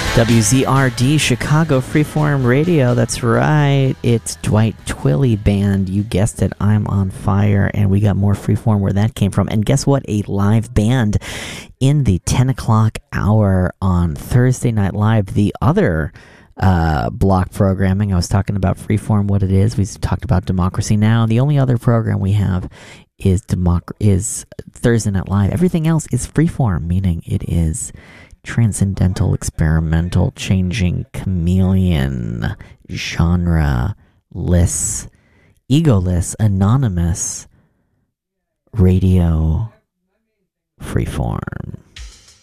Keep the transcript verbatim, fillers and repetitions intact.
W Z R D, Chicago Freeform Radio. That's right. It's Dwight Twilley Band. You guessed it. I'm on fire. And we got more Freeform where that came from. And guess what? A live band in the ten o'clock hour on Thursday Night Live. The other uh, block programming. I was talking about Freeform, what it is. We talked about Democracy Now! The only other program we have is, Democ- is Thursday Night Live. Everything else is Freeform, meaning it is transcendental, experimental, changing, chameleon, genre-less, egoless, anonymous radio freeform.